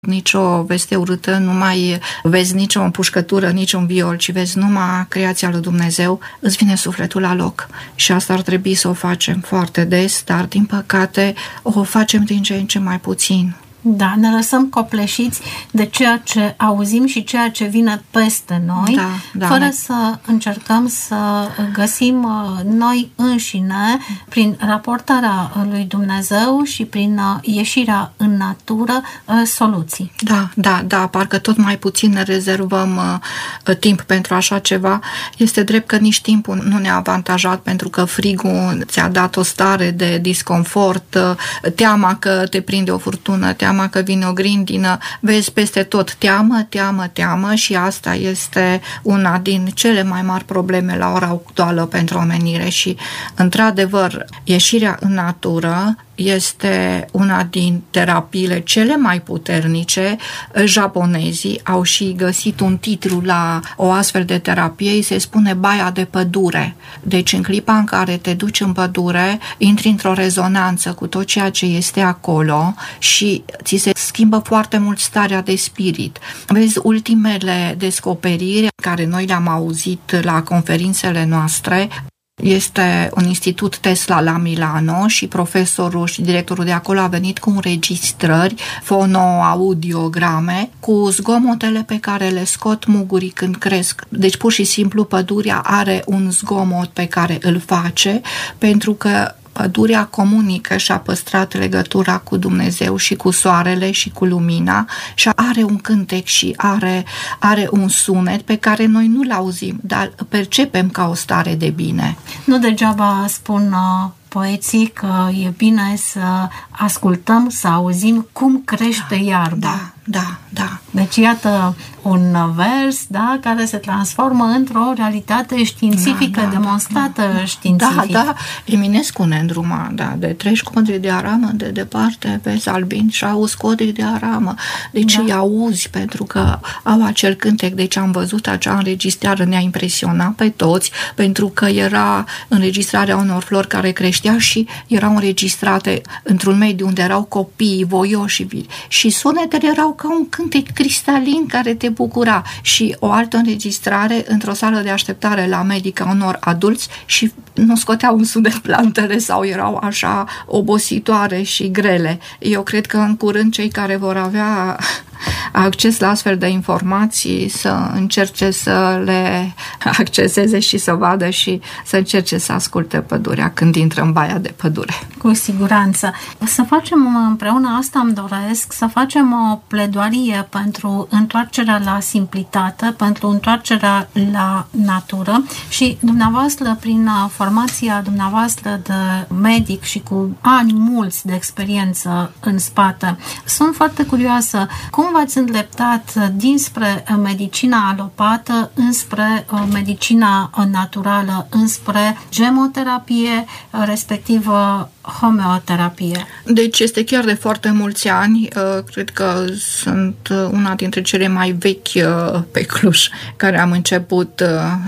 nicio veste urâtă, nu mai vezi nicio împușcătură, niciun viol, ci vezi numai creația lui Dumnezeu, îți vine sufletul la loc. Și asta ar trebui să o facem foarte des, dar din păcate o facem din ce în ce mai puțin. Da, ne lăsăm copleșiți de ceea ce auzim și ceea ce vine peste noi, fără să încercăm să găsim noi înșine, prin raportarea lui Dumnezeu și prin ieșirea în natură, soluții. Da, parcă tot mai puțin ne rezervăm timp pentru așa ceva. Este drept că nici timpul nu ne-a avantajat, pentru că frigul ți-a dat o stare de disconfort, teama că te prinde o furtună, teama că vine o grindină, vezi peste tot teamă și asta este una din cele mai mari probleme la ora actuală pentru omenire și, într-adevăr, ieșirea în natură este una din terapiile cele mai puternice. Japonezii au și găsit un titlu la o astfel de terapie, îi se spune baia de pădure. Deci în clipa în care te duci în pădure, intri într-o rezonanță cu tot ceea ce este acolo și ți se schimbă foarte mult starea de spirit. Vezi ultimele descoperiri care noi le-am auzit la conferințele noastre. Este un institut Tesla la Milano și profesorul și directorul de acolo a venit cu înregistrări fono-audiograme cu zgomotele pe care le scot mugurii când cresc. Deci pur și simplu pădurea are un zgomot pe care îl face, pentru că pădurea comunică și a păstrat legătura cu Dumnezeu și cu soarele și cu lumina și are un cântec și are un sunet pe care noi nu-l auzim, dar percepem ca o stare de bine. Nu degeaba spun poeții că e bine să ascultăm, să auzim cum crește iarba. Da. Deci iată un vers, care se transformă într-o realitate științifică, demonstrată științific. Da, Eminescu ne îndruma, de treci codri de aramă, de departe vezi albin și auzi codri de aramă. Deci îi auzi pentru că au acel cântec. Deci am văzut acea înregistrare, ne-a impresionat pe toți, pentru că era înregistrarea unor flori care creștea și erau înregistrate într-un mediu unde erau copii voioși și sunetele erau ca un cântec cristalin care te bucura, și o altă înregistrare într-o sală de așteptare la medic a unor adulți și nu scoteau un sunet plantele sau erau așa obositoare și grele. Eu cred că în curând cei care vor avea acces la astfel de informații să încerce să le acceseze și să vadă și să încerce să asculte pădurea când intră în baia de pădure. Cu siguranță. Să facem împreună, asta îmi doresc, să facem o pledoarie pentru întoarcerea la simplitate, pentru întoarcerea la natură și dumneavoastră, prin formația dumneavoastră de medic și cu ani mulți de experiență în spate, sunt foarte curioasă cum v-ați îndreptat dinspre medicina alopată înspre medicina naturală, înspre gemoterapie, respectiv homeoterapie. Deci este chiar de foarte mulți ani, cred că sunt una dintre cele mai vechi pe Cluj care am început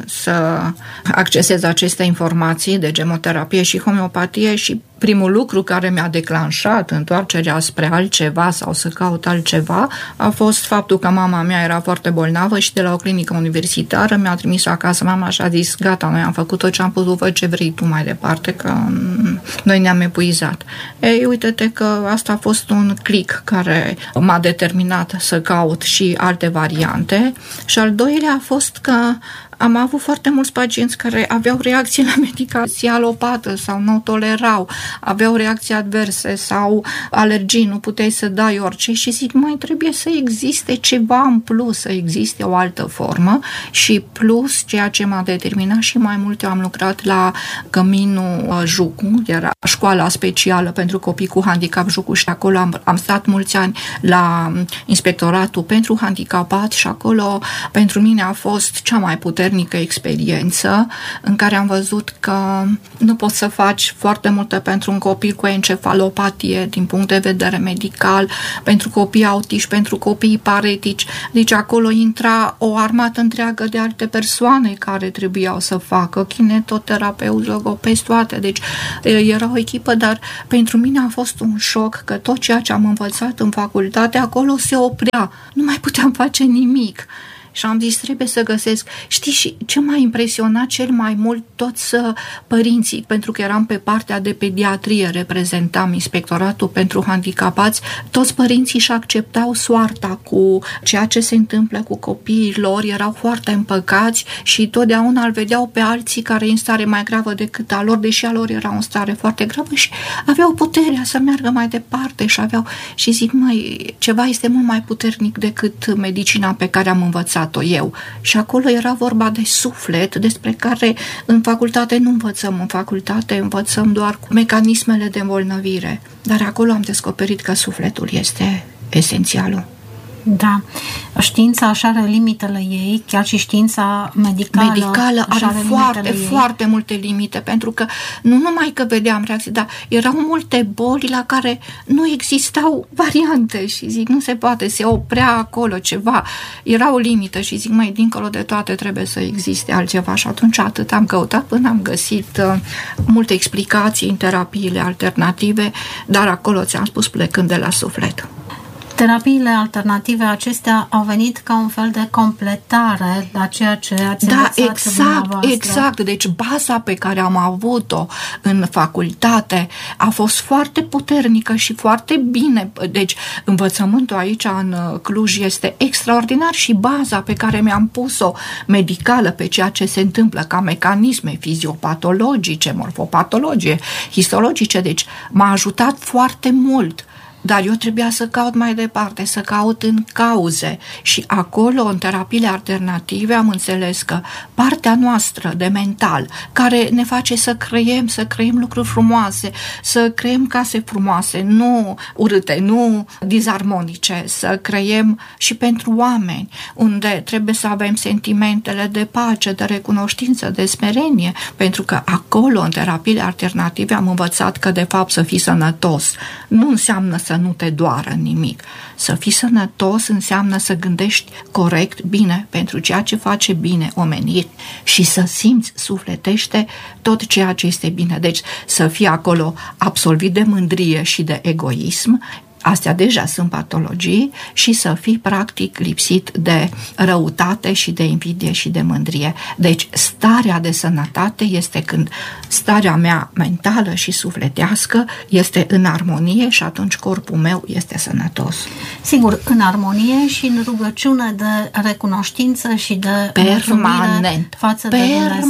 să accesez aceste informații de gemoterapie și homeopatie și primul lucru care mi-a declanșat întoarcerea spre altceva sau să caut altceva a fost faptul că mama mea era foarte bolnavă și de la o clinică universitară mi-a trimis acasă mama și a zis gata, noi am făcut tot ce am putut, fă ce vrei tu mai departe, că noi ne-am epuizat. Ei, uite-te că asta a fost un click care m-a determinat să caut și alte variante și al doilea a fost că am avut foarte mulți pacienți care aveau reacții la medicație alopată sau nu tolerau, aveau reacții adverse sau alergii, nu puteai să dai orice și zic, mai trebuie să existe ceva în plus, să existe o altă formă și plus ceea ce m-a determinat și mai mult, eu am lucrat la Căminul Jucu, era școala specială pentru copii cu handicap Jucu și acolo am stat mulți ani la Inspectoratul pentru Handicapat și acolo pentru mine a fost cea mai puternică puternică experiență în care am văzut că nu poți să faci foarte multe pentru un copil cu encefalopatie din punct de vedere medical, pentru copii autiști, pentru copii paretici. Deci acolo intra o armată întreagă de alte persoane care trebuiau să facă, kinetoterapeuți, logopezi, toate. Deci era o echipă, dar pentru mine a fost un șoc că tot ceea ce am învățat în facultate acolo se oprea. Nu mai puteam face nimic. Și am zis, trebuie să găsesc. Știi, și ce m-a impresionat cel mai mult? Toți părinții, pentru că eram pe partea de pediatrie, reprezentam Inspectoratul pentru Handicapați, toți părinții își acceptau soarta cu ceea ce se întâmplă cu copiii lor, erau foarte împăcați și totdeauna îl vedeau pe alții care e în stare mai gravă decât a lor, deși a lor era în stare foarte gravă și aveau puterea să meargă mai departe și zic, măi, ceva este mult mai puternic decât medicina pe care am învățat eu. Și acolo era vorba de suflet, despre care în facultate nu învățăm. În facultate învățăm doar cu mecanismele de îmbolnăvire. Dar acolo am descoperit că sufletul este esențialul. Da. Știința așa are limitele ei, chiar și știința medicală are foarte multe limite, pentru că nu numai că vedeam reacții, dar erau multe boli la care nu existau variante și zic, nu se poate, se oprea acolo ceva, era o limită și zic, mai dincolo de toate trebuie să existe altceva și atunci atât am căutat până am găsit multe explicații în terapiile alternative, dar acolo ți-am spus plecând de la suflet. Terapiile alternative acestea au venit ca un fel de completare la ceea ce ați învățat dumneavoastră. Exact. Deci baza pe care am avut-o în facultate a fost foarte puternică și foarte bine. Deci învățământul aici în Cluj este extraordinar și baza pe care mi-am pus-o medicală pe ceea ce se întâmplă ca mecanisme fiziopatologice, morfopatologie, histologice, deci m-a ajutat foarte mult. Dar eu trebuia să caut mai departe, să caut în cauze și acolo, în terapiile alternative, am înțeles că partea noastră de mental, care ne face să creăm lucruri frumoase, să creăm case frumoase, nu urâte, nu disarmonice, să creăm și pentru oameni, unde trebuie să avem sentimentele de pace, de recunoștință, de smerenie, pentru că acolo, în terapiile alternative, am învățat că, de fapt, să fii sănătos nu înseamnă să nu te doară nimic. Să fii sănătos înseamnă să gândești corect, bine, pentru ceea ce face bine omenit și să simți sufletește tot ceea ce este bine. Deci să fii acolo absolvit de mândrie și de egoism, astea deja sunt patologii, și să fii practic lipsit de răutate și de invidie și de mândrie. Deci starea de sănătate este când starea mea mentală și sufletească este în armonie și atunci corpul meu este sănătos. Sigur, în armonie și în rugăciune de recunoștință și de permanent față de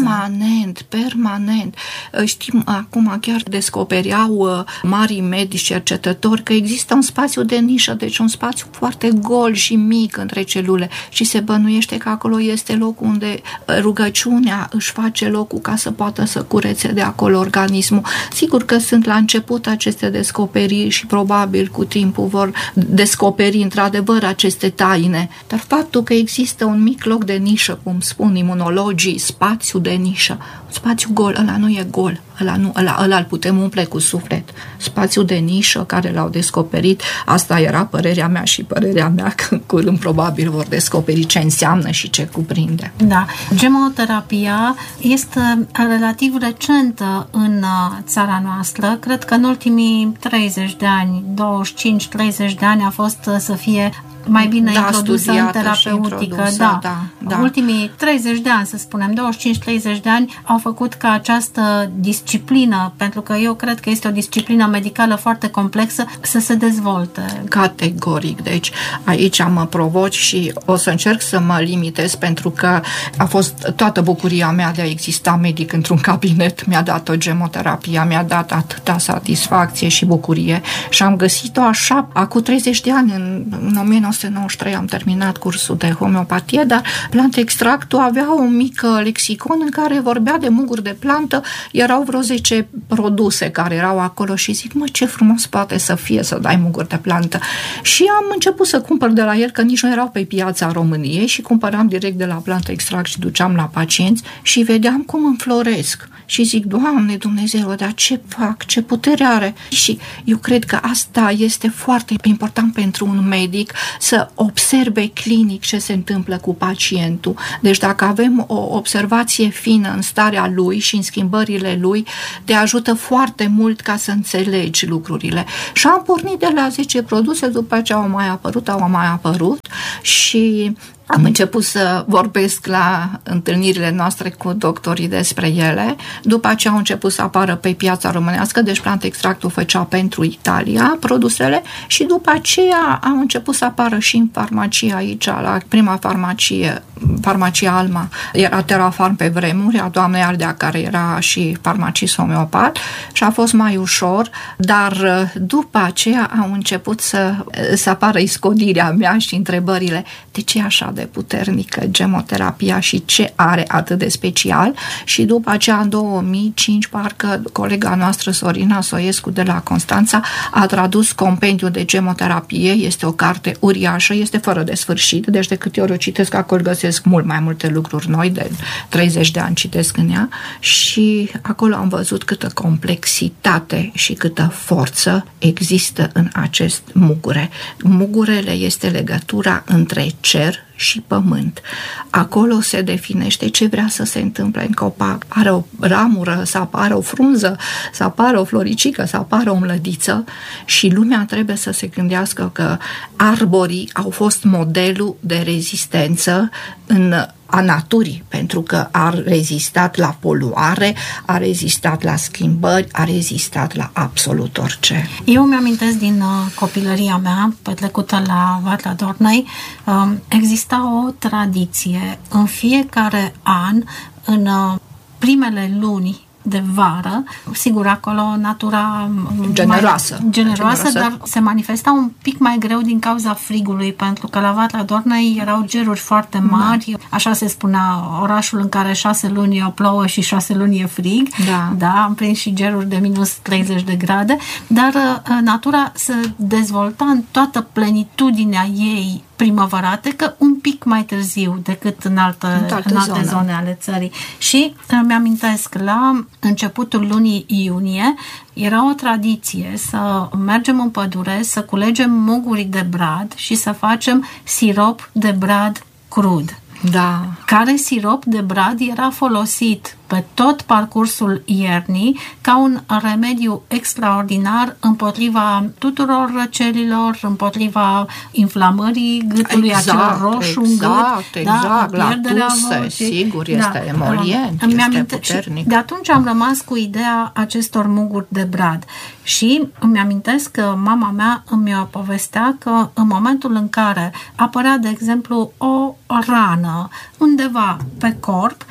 permanent. Știm, acum chiar descoperiau marii medici cercetători că există un spațiu de nișă, deci un spațiu foarte gol și mic între celule și se bănuiește că acolo este locul unde rugăciunea își face locul ca să poată să curețe de acolo organismul. Sigur că sunt la început aceste descoperiri și probabil cu timpul vor descoperi într-adevăr aceste taine, dar faptul că există un mic loc de nișă, cum spun imunologii, spațiu de nișă, spațiu gol, ăla nu e gol, ăla îl putem umple cu suflet. Spațiul de nișă care l-au descoperit, asta era părerea mea și părerea mea că curând probabil vor descoperi ce înseamnă și ce cuprinde. Da. Gemoterapia este relativ recentă în țara noastră. Cred că în ultimii 30 de ani, 25-30 de ani a fost să fie mai bine introdusă în terapeutică. Da. Ultimii 30 de ani, să spunem, 25-30 de ani au făcut ca această disciplină, pentru că eu cred că este o disciplină medicală foarte complexă, să se dezvolte. Categoric. Deci aici mă provoci și o să încerc să mă limitez, pentru că a fost toată bucuria mea de a exista medic într-un cabinet. Mi-a dat-o gemoterapia, mi-a dat atâta satisfacție și bucurie și am găsit-o așa. Acum 30 de ani, în 1993 am terminat cursul de homeopatie, dar Plant Extractul avea un mic lexicon în care vorbea de muguri de plantă, erau vreo 10 produse care erau acolo și zic, mă, ce frumos poate să fie să dai muguri de plantă. Și am început să cumpăr de la el, că nici nu erau pe piața României, și cumpăram direct de la Plant Extract și duceam la pacienți și vedeam cum înfloresc. Și zic, Doamne Dumnezeu, dar ce fac, ce putere are? Și eu cred că asta este foarte important pentru un medic, să observe clinic ce se întâmplă cu pacientul. Deci dacă avem o observație fină în starea lui și în schimbările lui, te ajută foarte mult ca să înțelegi lucrurile. Și am pornit de la 10 produse, după ce au mai apărut și am început să vorbesc la întâlnirile noastre cu doctorii despre ele, după aceea au început să apară pe piața românească, deci Plant Extractul făcea pentru Italia produsele și după aceea au început să apară și în farmacie aici, la prima farmacia Alma, era Terafarm pe vremuri, a doamnei Ardea, care era și farmacist homeopat și a fost mai ușor, dar după aceea au început să apară iscodirea mea și întrebările, de ce e așa de puternică gemoterapia și ce are atât de special. Și după aceea, în 2005, parcă colega noastră Sorina Soiescu de la Constanța a tradus Compendiul de gemoterapie, este o carte uriașă, este fără de sfârșit, deci de câte ori o citesc acolo găsesc mult mai multe lucruri noi, de 30 de ani citesc în ea și acolo am văzut câtă complexitate și câtă forță există în acest mugure. Mugurele este legătura între cer și pământ. Acolo se definește ce vrea să se întâmple în copac. Are o ramură, să apară o frunză, să apară o floricică, să apară o mlădiță și lumea trebuie să se gândească că arborii au fost modelul de rezistență a naturii, pentru că a rezistat la poluare, a rezistat la schimbări, a rezistat la absolut orice. Eu mi-amintesc din copilăria mea, petrecută la Vatra Dornei, exista o tradiție. În fiecare an, în primele luni de vară, sigur, acolo natura generoasă, dar se manifesta un pic mai greu din cauza frigului, pentru că la Vatra Dornei erau geruri foarte mari, așa se spunea, orașul în care 6 luni plouă și 6 luni e frig, am prins și geruri de minus 30 de grade, dar natura se dezvolta în toată plenitudinea ei primăvăratecă un pic mai târziu decât în alte zone ale țării. Și mi-amintesc, la începutul lunii iunie era o tradiție să mergem în pădure, să culegem muguri de brad și să facem sirop de brad crud. Da. Care sirop de brad era folosit pe tot parcursul iernii ca un remediu extraordinar împotriva tuturor răcelilor, împotriva inflamării gâtului, acelor roșu în gât. Exact, la tuse, sigur, este emolient, este puternic. De atunci am rămas cu ideea acestor muguri de brad și îmi amintesc că mama mea îmi povestea că în momentul în care apărea, de exemplu, o rană undeva pe corp,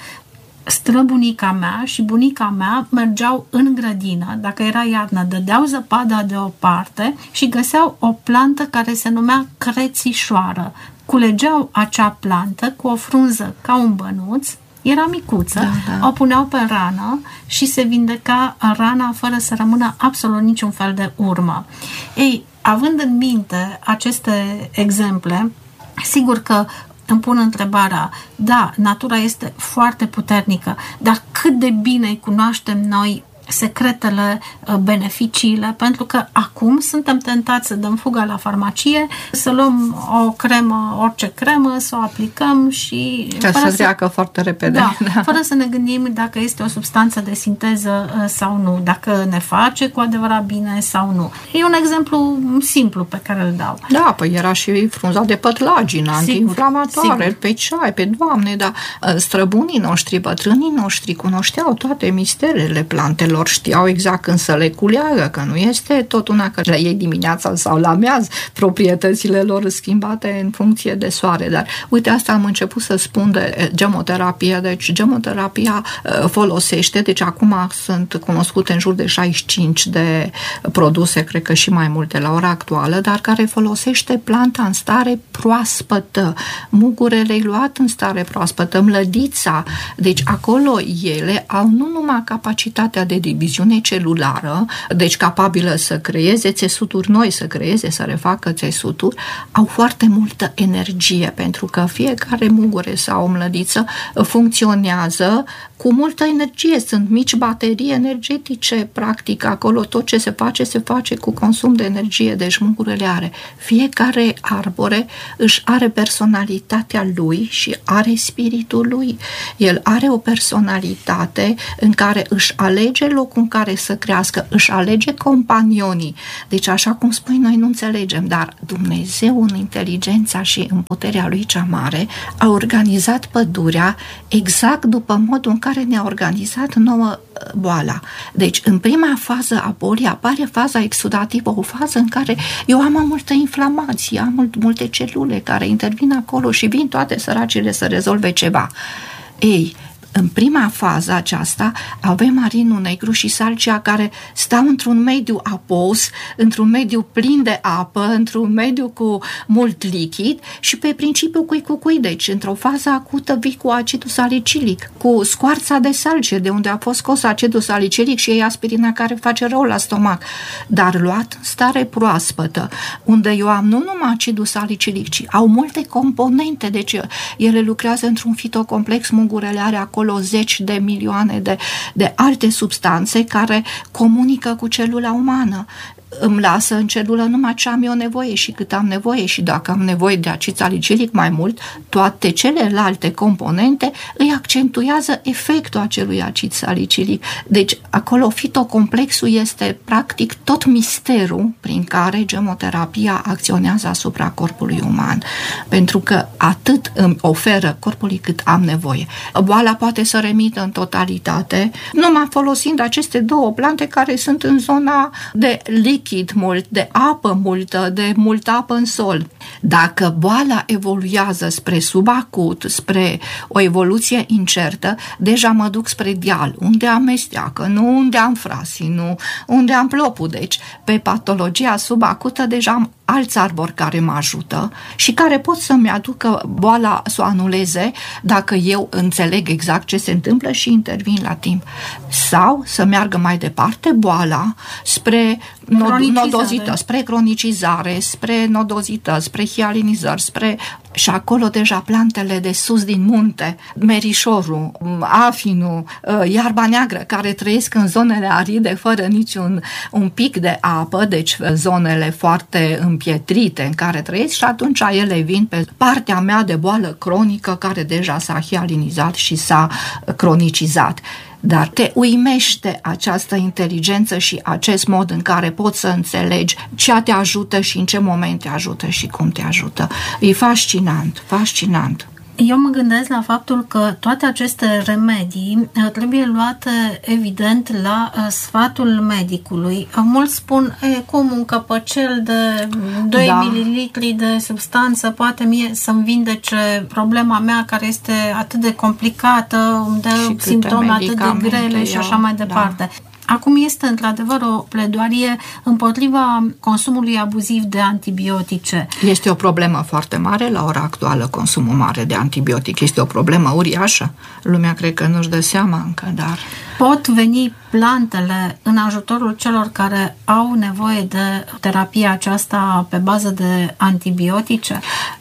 străbunica mea și bunica mea mergeau în grădină, dacă era iarnă, dădeau zăpada deoparte și găseau o plantă care se numea crețișoară. Culegeau acea plantă cu o frunză ca un bănuț, era micuță, o puneau pe rană și se vindeca rana fără să rămână absolut niciun fel de urmă. Ei, având în minte aceste exemple, sigur că îmi pun întrebarea, da, natura este foarte puternică, dar cât de bine îi cunoaștem noi secretele, beneficiile, pentru că acum suntem tentați să dăm fuga la farmacie, să luăm o cremă, orice cremă, să o aplicăm și să treacă foarte repede. Fără să ne gândim dacă este o substanță de sinteză sau nu, dacă ne face cu adevărat bine sau nu. E un exemplu simplu pe care îl dau. Da, păi era și frunza de pătlagină, anti-inflamatoare, pe ceai, pe Doamne, dar străbunii noștri, bătrânii noștri cunoșteau toate misterele plantelor lor știau exact când să le culeagă, că nu este tot una că le iei dimineața sau la amiază, proprietățile lor schimbate în funcție de soare. Dar uite, asta am început să spun de gemoterapie. Deci gemoterapia folosește, deci acum sunt cunoscute în jur de 65 de produse, cred că și mai multe la ora actuală, dar care folosește planta în stare proaspătă, mugurele luat în stare proaspătă, mlădița. Deci acolo ele au nu numai capacitatea de diviziune celulară, deci capabilă să creeze țesuturi noi, să refacă țesuturi, au foarte multă energie, pentru că fiecare mugure sau mlădiță funcționează cu multă energie. Sunt mici baterii energetice, practic, acolo tot ce se face cu consum de energie, deci mugurele are. Fiecare arbore își are personalitatea lui și are spiritul lui. El are o personalitate în care își alege locul în care să crească, își alege companionii. Deci, așa cum spui, noi nu înțelegem, dar Dumnezeu, în inteligența și în puterea lui cea mare, a organizat pădurea exact după modul în care ne-a organizat nouă boala. Deci, în prima fază a bolii apare faza exudativă, o fază în care eu am multă inflamație, am multe celule care intervin acolo și vin toate săracile să rezolve ceva. Ei, în prima fază aceasta avem marinul negru și salcia care stau într-un mediu apos, într-un mediu plin de apă, într-un mediu cu mult lichid și pe principiu cui. Deci, într-o fază acută vii cu acidul salicilic, cu scoarța de salcie, de unde a fost scos acidul salicilic și e aspirina care face rău la stomac, dar luat în stare proaspătă, unde eu am nu numai acidul salicilic, ci au multe componente, deci ele lucrează într-un fitocomplex, mugurele are acolo 10 de milioane de alte substanțe care comunică cu celula umană. Îmi lasă în celulă numai ce am eu nevoie și cât am nevoie și dacă am nevoie de acid salicilic mai mult, toate celelalte componente îi accentuează efectul acelui acid salicilic. Deci acolo fitocomplexul este practic tot misterul prin care gemoterapia acționează asupra corpului uman, pentru că atât îmi oferă corpului cât am nevoie. Boala poate să remită în totalitate numai folosind aceste două plante care sunt în zona de lichid mult, de apă multă, de multă apă în sol. Dacă boala evoluează spre subacut, spre o evoluție incertă, deja mă duc spre deal, unde am mesteacă, nu unde am frasii, nu unde am plopul. Deci, pe patologia subacută deja am alți arbori care mă ajută și care pot să-mi aducă boala să o anuleze dacă eu înțeleg exact ce se întâmplă și intervin la timp. Sau să meargă mai departe boala spre nodozită, spre cronicizare, spre nodozită, spre hialinizări, și acolo deja plantele de sus din munte, merișorul, afinul, iarba neagră, care trăiesc în zonele aride fără niciun un pic de apă, deci zonele foarte împietrite în care trăiesc, și atunci ele vin pe partea mea de boală cronică care deja s-a hialinizat și s-a cronicizat. Dar te uimește această inteligență și acest mod în care poți să înțelegi ce te ajută și în ce moment te ajută și cum te ajută. E fascinant, fascinant. Eu mă gândesc la faptul că toate aceste remedii trebuie luate, evident, la sfatul medicului. Mulți spun, cum un căpăcel de 2 ml de substanță poate mie să-mi vindece problema mea care este atât de complicată, de simptome atât de grele și așa mai departe. Acum este într-adevăr o pledoarie împotriva consumului abuziv de antibiotice. Este o problemă foarte mare la ora actuală, consumul mare de antibiotic. Este o problemă uriașă. Lumea cred că nu-și dă seama încă, dar... Pot veni plantele în ajutorul celor care au nevoie de terapia aceasta pe bază de antibiotice?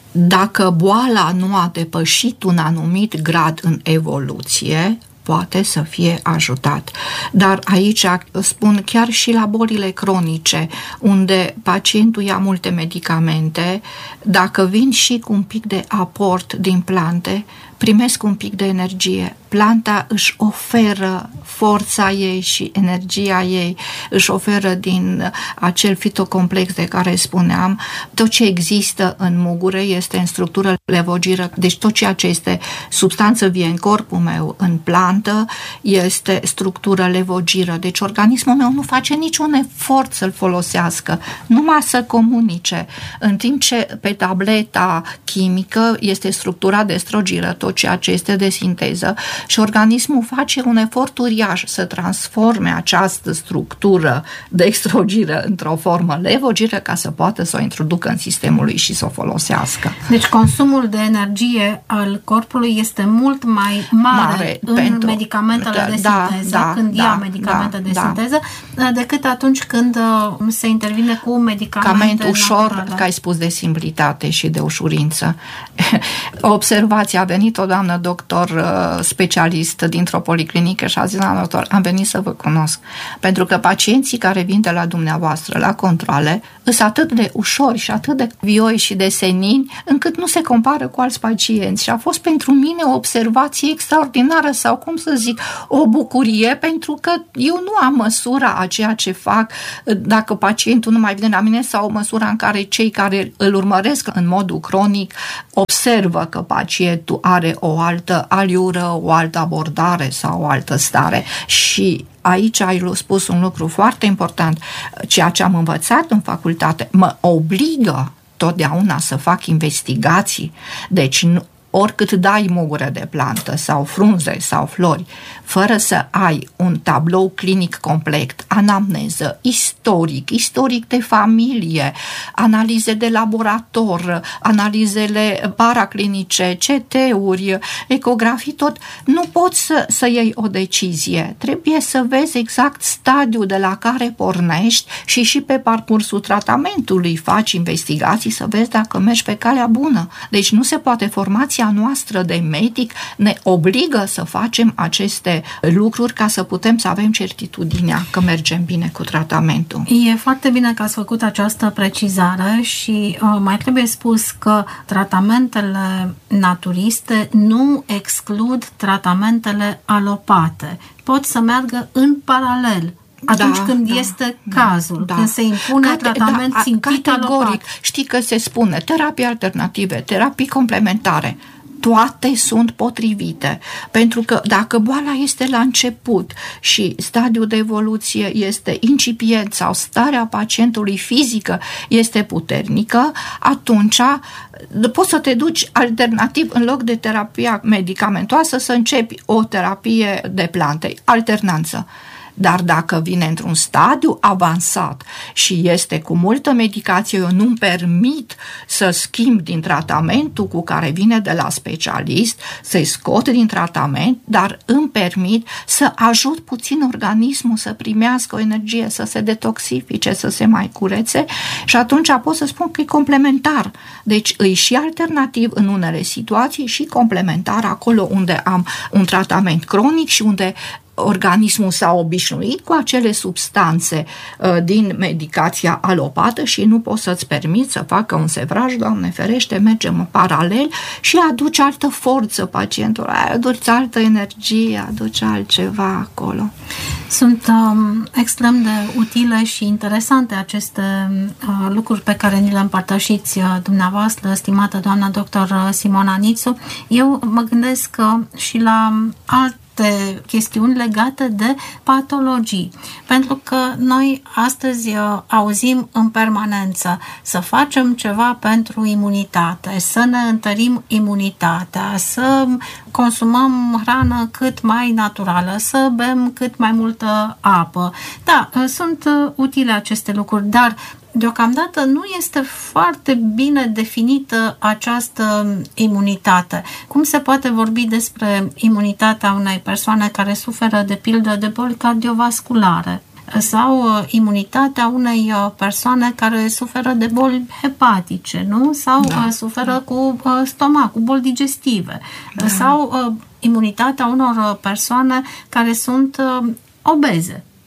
Dacă boala nu a depășit un anumit grad în evoluție, poate să fie ajutat. Dar aici spun chiar și la bolile cronice, unde pacientul ia multe medicamente, dacă vin și cu un pic de aport din plante, primesc un pic de energie. Planta își oferă forța ei și energia ei, își oferă din acel fitocomplex de care spuneam. Tot ce există în mugure este în structură levogiră, deci tot ceea ce este substanță vie în corpul meu, în plantă, este structură levogiră. Deci organismul meu nu face niciun efort să-l folosească, numai să comunice. În timp ce pe tableta chimică este structura de estrogiră, tot ceea ce este de sinteză, și organismul face un efort uriaș să transforme această structură de estrogiră într-o formă levogiră ca să poată să o introducă în sistemul lui și să o folosească. Deci consumul de energie al corpului este mult mai mare în medicamentele de sinteză, când ia medicamente de sinteză, decât atunci când se intervine cu medicamente ușor, naturale. că ai spus de simplitate și de ușurință. Observație, a venit o doamnă doctor specialist dintr-o policlinică și a zis: doctor, am venit să vă cunosc, pentru că pacienții care vin de la dumneavoastră la controale sunt atât de ușori și atât de vioi și de senini, încât nu se compară cu alți pacienți. Și a fost pentru mine o observație extraordinară, sau cum să zic, o bucurie, pentru că eu nu am măsura a ceea ce fac dacă pacientul nu mai vine la mine, sau măsura în care cei care îl urmăresc în modul cronic observă că pacientul are o altă aliură, o altă abordare sau o altă stare. Și aici ai spus un lucru foarte important. Ceea ce am învățat în facultate mă obligă totdeauna să fac investigații. Deci oricât dai mugură de plantă sau frunze sau flori, fără să ai un tablou clinic complet, anamneză, istoric de familie, analize de laborator, analizele paraclinice, CT-uri, ecografii, tot, nu poți să iei o decizie. Trebuie să vezi exact stadiul de la care pornești și pe parcursul tratamentului faci investigații să vezi dacă mergi pe calea bună. Deci nu se poate. Formația noastră de medic ne obligă să facem aceste lucruri ca să putem să avem certitudinea că mergem bine cu tratamentul. E foarte bine că ați făcut această precizare și mai trebuie spus că tratamentele naturiste nu exclud tratamentele alopate. Pot să meargă în paralel atunci când este cazul, când se impune tratament țintit alopat. Știi că se spune terapii alternative, terapii complementare, toate sunt potrivite, pentru că dacă boala este la început și stadiul de evoluție este incipient sau starea pacientului fizică este puternică, atunci poți să te duci alternativ, în loc de terapia medicamentoasă, să începi o terapie de plante, alternanță. Dar dacă vine într-un stadiu avansat și este cu multă medicație, eu nu-mi permit să schimb din tratamentul cu care vine de la specialist, să-i scot din tratament, dar îmi permit să ajut puțin organismul să primească o energie, să se detoxifice, să se mai curețe, și atunci pot să spun că e complementar. Deci îi și alternativ în unele situații și complementar acolo unde am un tratament cronic și unde organismul s-a obișnuit cu acele substanțe din medicația alopată și nu poți să-ți permiți să facă un sevraj, Doamne ferește, mergem în paralel și aduci altă forță pacientului, aduci altă energie, aduci altceva acolo. Sunt extrem de utile și interesante aceste lucruri pe care ni le împărtășiți dumneavoastră, stimată doamna doctor Simona Nițu. Eu mă gândesc și la alte chestiuni legate de patologii, pentru că noi astăzi auzim în permanență să facem ceva pentru imunitate, să ne întărim imunitatea, să consumăm hrană cât mai naturală, să bem cât mai multă apă. Da, sunt utile aceste lucruri, dar deocamdată nu este foarte bine definită această imunitate. Cum se poate vorbi despre imunitatea unei persoane care suferă de pildă de boli cardiovasculare sau imunitatea unei persoane care suferă de boli hepatice, nu? Sau suferă cu stomac, cu boli digestive, sau imunitatea unor persoane care sunt obeze.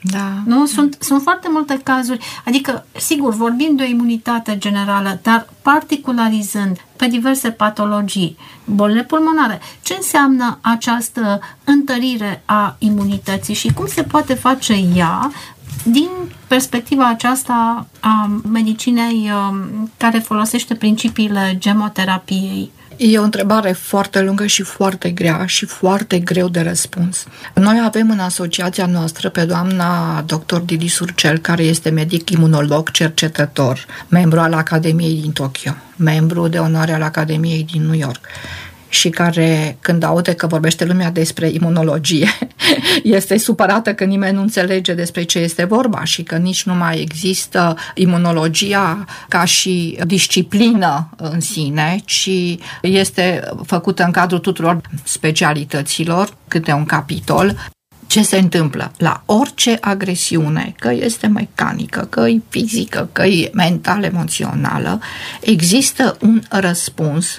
Da. Nu? Sunt foarte multe cazuri, adică, sigur, vorbim de o imunitate generală, dar particularizând pe diverse patologii, bolile pulmonare, ce înseamnă această întărire a imunității și cum se poate face ea din perspectiva aceasta a medicinei care folosește principiile gemoterapiei? E o întrebare foarte lungă și foarte grea și foarte greu de răspuns. Noi avem în asociația noastră pe doamna dr. Didi Surcel, care este medic imunolog cercetător, membru al Academiei din Tokyo, membru de onoare al Academiei din New York, și care, când aude că vorbește lumea despre imunologie, este supărată că nimeni nu înțelege despre ce este vorba și că nici nu mai există imunologia ca și disciplină în sine, ci este făcută în cadrul tuturor specialităților, câte un capitol. Ce se întâmplă? La orice agresiune, că este mecanică, că e fizică, că e mental-emoțională, există un răspuns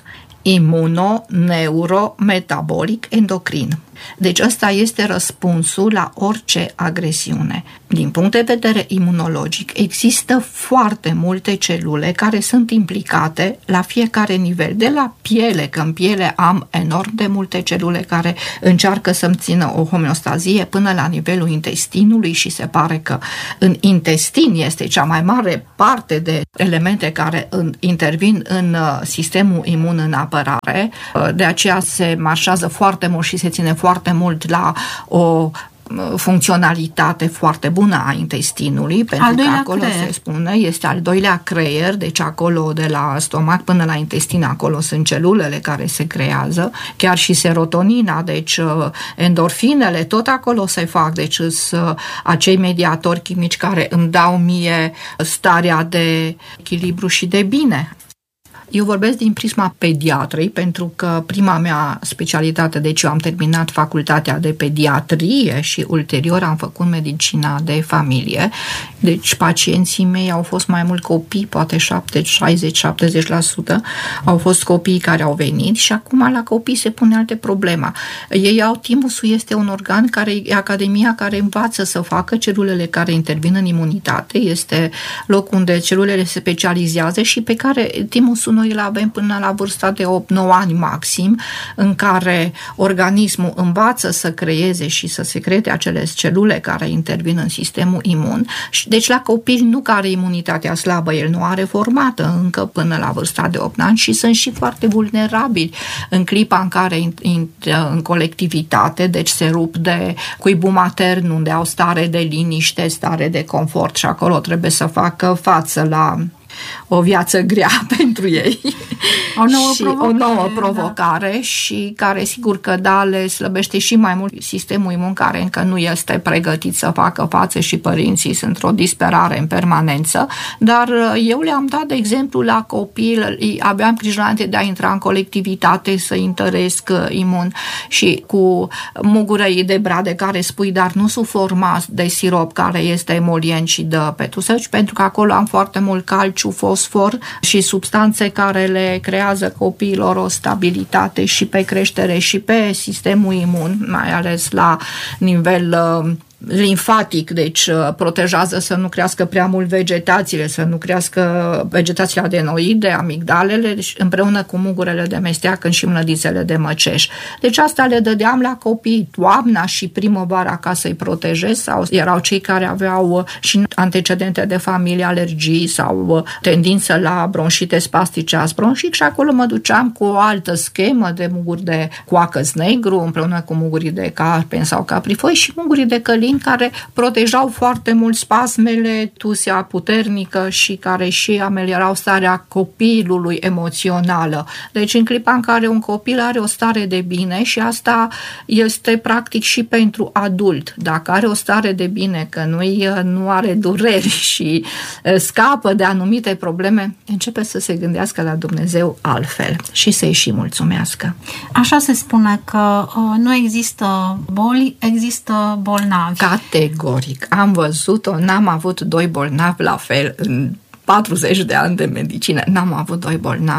imuno-neuro-metabolic endocrin. Deci ăsta este răspunsul la orice agresiune. Din punct de vedere imunologic, există foarte multe celule care sunt implicate la fiecare nivel, de la piele, că în piele am enorm de multe celule care încearcă să-mi țină o homeostazie, până la nivelul intestinului, și se pare că în intestin este cea mai mare parte de elemente care intervin în sistemul imun în apărare. De aceea se marșează foarte mult și se ține foarte mult la o funcționalitate foarte bună a intestinului, pentru că acolo se spune, este al doilea creier, deci acolo de la stomac până la intestin, acolo sunt celulele care se creează, chiar și serotonina, deci endorfinele, tot acolo se fac, deci sunt acei mediatori chimici care îmi dau mie starea de echilibru și de bine. Eu vorbesc din prisma pediatrei, pentru că prima mea specialitate, deci eu am terminat facultatea de pediatrie și ulterior am făcut medicina de familie. Deci pacienții mei au fost mai mult copii, poate 60-70% au fost copii care au venit, și acum la copii se pune alte probleme. Ei au timusul, este un organ care e academia care învață să facă celulele care intervin în imunitate, este locul unde celulele se specializează și pe care timusul noi îl avem până la vârsta de 8-9 ani maxim, în care organismul învață să creeze și să secrete acele celule care intervin în sistemul imun. Deci la copil nu care imunitatea slabă, el nu are formată încă până la vârsta de 8 ani și sunt și foarte vulnerabili în clipa în care intră în colectivitate, deci se rup de cuibul matern, unde au stare de liniște, stare de confort, și acolo trebuie să facă față la o viață grea pentru ei. O nouă provocare, da. Și care sigur că le slăbește și mai mult sistemul imun, care încă nu este pregătit să facă față, și părinții sunt într-o disperare în permanență, dar eu le-am dat de exemplu la copii, aveam grijă înainte de a intra în colectivitate să întăresc imun, și cu mugurăi de brade care spui, dar nu sub forma de sirop care este emolient și dă petusăci, pentru că acolo am foarte mult calciu, fosfor și substanțe care le creează copiilor o stabilitate și pe creștere și pe sistemul imun, mai ales la nivel limfatic, deci protejează să nu crească prea mult vegetațiile, să nu crească vegetațiile adenoide, amigdalele, deci împreună cu mugurele de mesteacă și mlădițele de măceș. Deci asta le dădeam la copii toamna și primăvara ca să-i protejez, sau erau cei care aveau și antecedente de familie, alergii sau tendință la bronșite spastice, bronșic, și acolo mă duceam cu o altă schemă de muguri de coacăz negru împreună cu mugurii de carpen sau caprifoi și mugurii de călin, care protejau foarte mult spasmele, tusea puternică și care și ameliorau starea copilului emoțională. Deci în clipa în care un copil are o stare de bine, și asta este practic și pentru adult, dacă are o stare de bine, că nu are dureri și scapă de anumite probleme, începe să se gândească la Dumnezeu altfel și să-i și mulțumească. Așa se spune că nu există boli, există bolnavi. Categoric. Am văzut-o, n-am avut doi bolnavi la fel în 40 de ani de medicină. N-am avut doi bolnavi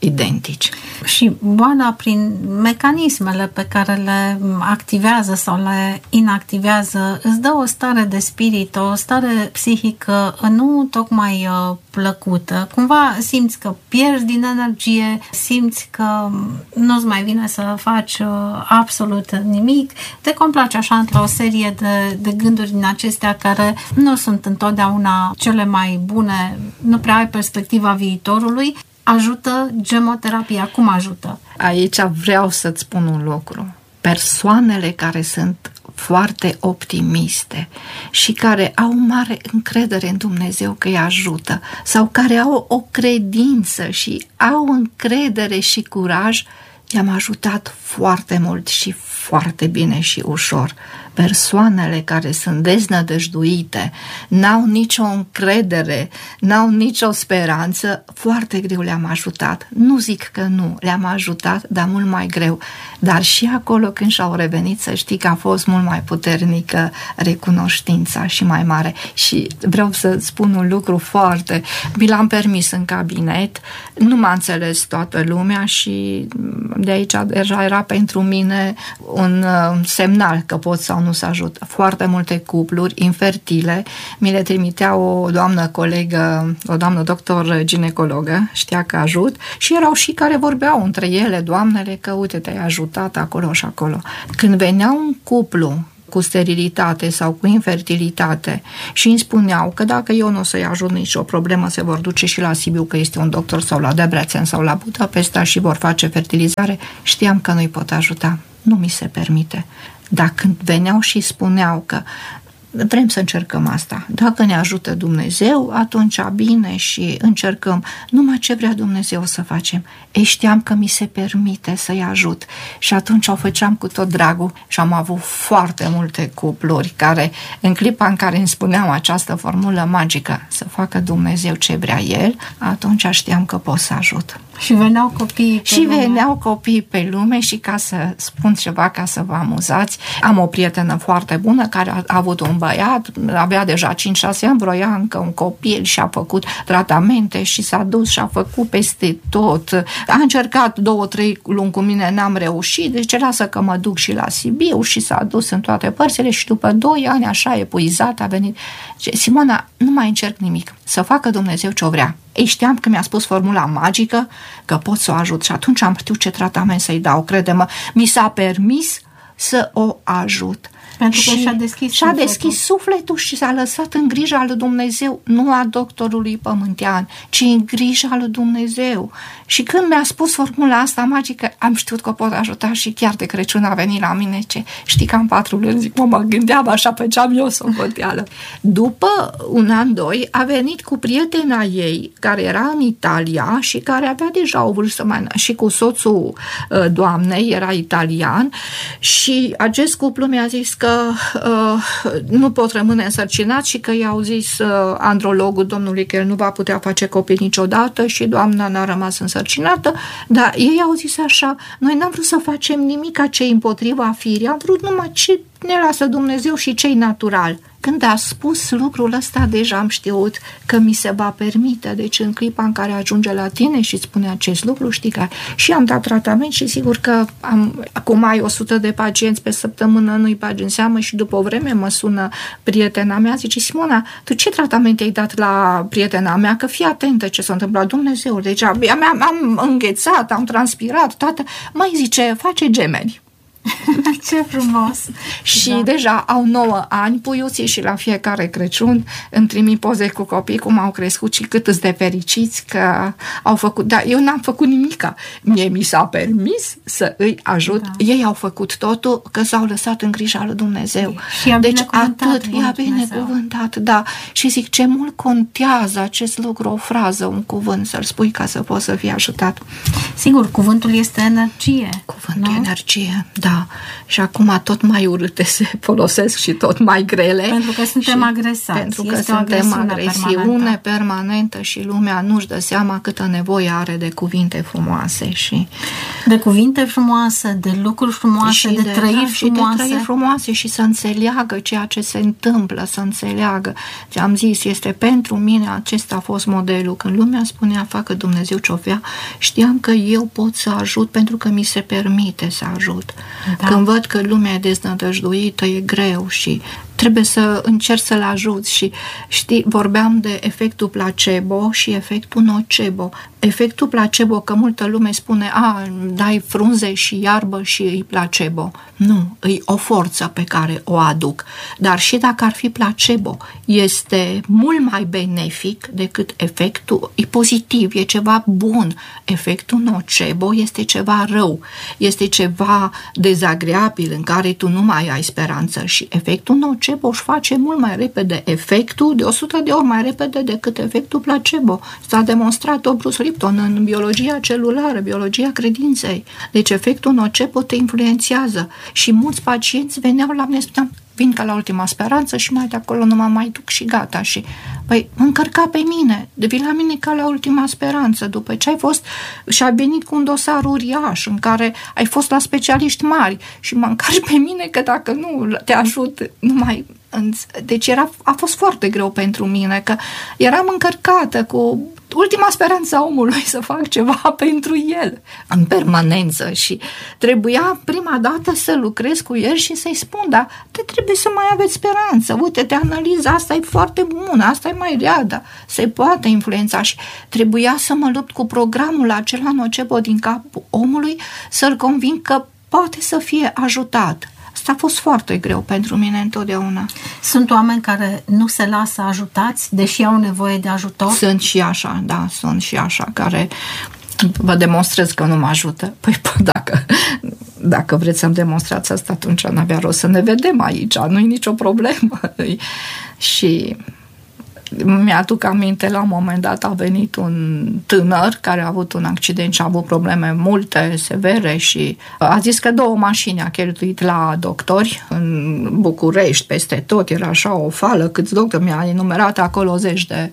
identici. Și boala, prin mecanismele pe care le activează sau le inactivează, îți dă o stare de spirit, o stare psihică nu tocmai plăcută. Cumva simți că pierzi din energie, simți că nu-ți mai vine să faci absolut nimic. Te complaci așa într-o serie de gânduri din acestea care nu sunt întotdeauna cele mai bune, nu prea ai perspectiva viitorului. Ajută gemoterapia? Cum ajută? Aici vreau să-ți spun un lucru. Persoanele care sunt foarte optimiste și care au mare încredere în Dumnezeu că îi ajută sau care au o credință și au încredere și curaj, i-am ajutat foarte mult și foarte bine și ușor. Persoanele care sunt deznădăjduite, n-au nicio încredere, n-au nicio speranță, foarte greu le-am ajutat. Nu zic că nu, le-am ajutat, dar mult mai greu. Dar și acolo când și-au revenit, să știi că a fost mult mai puternică recunoștința și mai mare. Și vreau să spun un lucru foarte... Mi l-am permis în cabinet, nu m-a înțeles toată lumea și de aici deja era pentru mine un semnal că pot sau nu să ajut. Foarte multe cupluri infertile mi le trimitea o doamnă colegă, o doamnă doctor ginecologă, știa că ajut, și erau și care vorbeau între ele, doamnele, că uite, te-ai ajutat acolo și acolo. Când venea un cuplu cu sterilitate sau cu infertilitate și îmi spuneau că dacă eu nu o să-i ajut nicio problemă, se vor duce și la Sibiu, că este un doctor, sau la Debrecen sau la Budapesta și vor face fertilizare, știam că nu-i pot ajuta. Nu mi se permite. Dar când veneau și spuneau că vrem să încercăm asta, dacă ne ajută Dumnezeu, atunci bine și încercăm. Numai ce vrea Dumnezeu să facem. Ei, știam că mi se permite să-i ajut și atunci o făceam cu tot dragul și am avut foarte multe cupluri care, în clipa în care îmi spuneau această formulă magică, să facă Dumnezeu ce vrea El, atunci știam că pot să ajut. Și veneau copiii pe lume. Veneau copiii pe lume și, ca să spun ceva, ca să vă amuzați, am o prietenă foarte bună care a avut un băiat, avea deja 5-6 ani, vroia încă un copil și a făcut tratamente și s-a dus și a făcut peste tot. A încercat 2-3 luni cu mine, n-am reușit, deci lasă că mă duc și la Sibiu și s-a dus în toate părțile și după 2 ani, așa epuizat, a venit. Simona, nu mai încerc nimic, să facă Dumnezeu ce-o vrea. Ei, știam că mi-a spus formula magică, că pot să o ajut și atunci am știut ce tratament să-i dau, crede-mă. Mi s-a permis să o ajut. Pentru că și-a deschis sufletul și s-a lăsat în grija lui Dumnezeu, nu a doctorului pământean, ci în grija lui Dumnezeu. Și când mi-a spus formula asta magică, am știut că o pot ajuta și chiar de Crăciun a venit la mine, ce știi că am 4 luni, zic, mă gândeam așa, făceam eu socoteală. După 1 an, 2, a venit cu prietena ei, care era în Italia și care avea deja o vârstă mai înaltă, și cu soțul doamnei, era italian, și acest cuplu mi-a zis că nu pot rămâne însărcinat și că i-au zis andrologul domnului că el nu va putea face copii niciodată și doamna n-a rămas însărcinată, dar ei au zis așa, noi n-am vrut să facem nimic a ce împotriva firii, am vrut numai ce ne lasă Dumnezeu și ce-i natural. Când a spus lucrul ăsta, deja am știut că mi se va permite. Deci în clipa în care ajunge la tine și spune acest lucru, știi că și am dat tratament și sigur că acum ai 100 de pacienți pe săptămână, nu-i bagi în seamă și după o vreme mă sună prietena mea, zice, Simona, tu ce tratament ai dat la prietena mea? Că fii atentă ce s-a întâmplat, Dumnezeu, deci am înghețat, am transpirat, toată. Mai zice, face gemeni. Ce frumos! Și da, deja au 9 ani puiuții și la fiecare Crăciun îmi trimit poze cu copii cum au crescut și cât îți de fericiți că au făcut. Dar eu n-am făcut nimica. Mie mi s-a permis să îi ajut. Da. Ei au făcut totul, că s-au lăsat în grija lui Dumnezeu. Și deci atât, i-a binecuvântat, da. Și zic, ce mult contează acest lucru, o frază, un cuvânt, să-l spui ca să poți să fii ajutat. Sigur, cuvântul este energie. Cuvântul e energie, da. Da, și acum tot mai urâte se folosesc și tot mai grele. Pentru că suntem agresați. Pentru că suntem agresiune permanentă și lumea nu-și dă seama câtă nevoie are de cuvinte frumoase. De cuvinte frumoase, de lucruri frumoase, de trăiri frumoase. Și de trăiri frumoase și să înțeleagă ceea ce se întâmplă, să înțeleagă. Ți-am zis, este pentru mine, acesta a fost modelul. Când lumea spunea, facă Dumnezeu ce-o vrea, știam că eu pot să ajut pentru că mi se permite să ajut. Da. Când văd că lumea e deznădăjduită, e greu și trebuie să încerc să-l ajut și știi, vorbeam de efectul placebo și efectul nocebo. Efectul placebo, că multă lume spune, dai frunze și iarbă și e placebo. Nu, e o forță pe care o aduc. Dar și dacă ar fi placebo, este mult mai benefic decât efectul, e pozitiv, e ceva bun. Efectul nocebo este ceva rău, este ceva dezagreabil în care tu nu mai ai speranță și efectul nocebo își face mult mai repede efectul, de 100 de ori mai repede decât efectul placebo. S-a demonstrat Bruce Lipton în biologia celulară, biologia credinței. Deci efectul nocebo te influențează și mulți pacienți veneau la mine, spuneam, vin ca la ultima speranță și mai de acolo nu mă mai duc și gata. Și păi mă încărca pe mine, vin la mine ca la ultima speranță, după ce ai fost și ai venit cu un dosar uriaș în care ai fost la specialiști mari și mă încarci pe mine că dacă nu te ajut, nu mai... Deci a fost foarte greu pentru mine, că eram încărcată cu ultima speranță a omului să fac ceva pentru el în permanență și trebuia prima dată să lucrez cu el și să-i spun, da, te trebuie să mai aveți speranță, uite, te analiza, asta e foarte bună, asta e mai rea, dar se poate influența și trebuia să mă lupt cu programul acela nocebo din capul omului, să-l conving că poate să fie ajutat. Asta a fost foarte greu pentru mine întotdeauna. Sunt oameni care nu se lasă ajutați, deși au nevoie de ajutor? Sunt și așa, da, sunt și așa, care vă demonstrez că nu mă ajută. Păi, dacă vreți să-mi demonstrați asta, atunci n-avea rost să ne vedem aici, nu e nicio problemă. Și... mi-aduc aminte, la un moment dat a venit un tânăr care a avut un accident și a avut probleme multe, severe și a zis că 2 mașini a cheltuit la doctori în București, peste tot, era așa o fală, câți doctori, mi-a enumerat acolo 10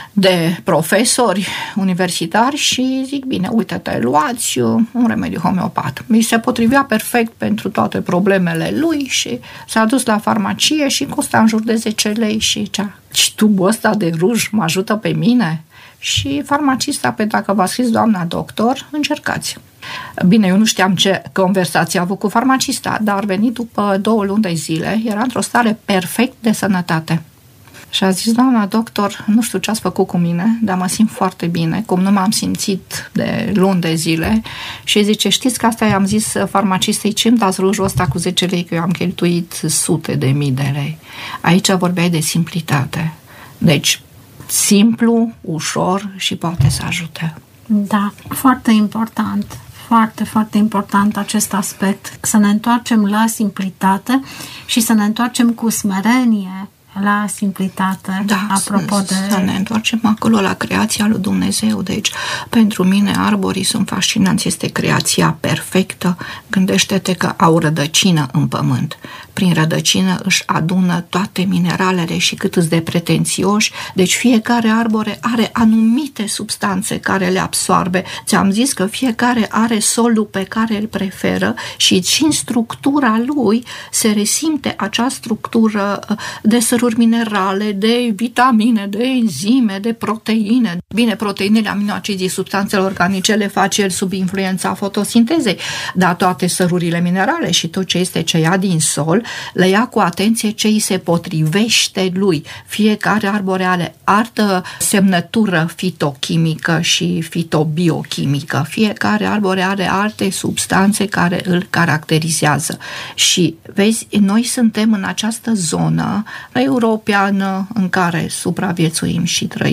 de profesori universitari și zic, bine, uite-te, luați un remediu homeopat. Mi se potrivea perfect pentru toate problemele lui și s-a dus la farmacie și costa în jur de 10 lei și și tubul ăsta de ruj mă ajută pe mine? Și farmacista, pe dacă v-a scris doamna doctor, încercați. Bine, eu nu știam ce conversație a avut cu farmacista, dar a venit după 2 luni de zile, era într-o stare perfect de sănătate. Și a zis, doamna doctor, nu știu ce ați făcut cu mine, dar mă simt foarte bine, cum nu m-am simțit de luni de zile. Și zice, știți că asta i-am zis farmacistei, ce-mi dați rujul ăsta cu 10 lei, că eu am cheltuit sute de mii de lei. Aici vorbeai de simplitate. Deci, simplu, ușor și poate să ajute. Da, foarte important. Foarte, foarte important acest aspect. Să ne întoarcem la simplitate și să ne întoarcem cu smerenie la simplitate, da, apropo de... să ne întoarcem acolo la creația lui Dumnezeu. Deci, pentru mine, arborii sunt fascinanți, este creația perfectă. Gândește-te că au rădăcină în pământ. Prin rădăcină își adună toate mineralele și cât îți de pretențioși. Deci fiecare arbore are anumite substanțe care le absorbe. Ți-am zis că fiecare are solul pe care îl preferă și în structura lui se resimte acea structură de săruri minerale, de vitamine, de enzime, de proteine. Bine, proteinele, aminoacizii, substanțele organice le face el sub influența fotosintezei, dar toate sărurile minerale și tot ce este ce ia din sol, le ia cu atenție ce îi se potrivește lui. Fiecare arbore are altă semnătură fitochimică și fitobiochimică. Fiecare arbore are alte substanțe care îl caracterizează. Și vezi, noi suntem în această zonă europeană în care supraviețuim și trăim.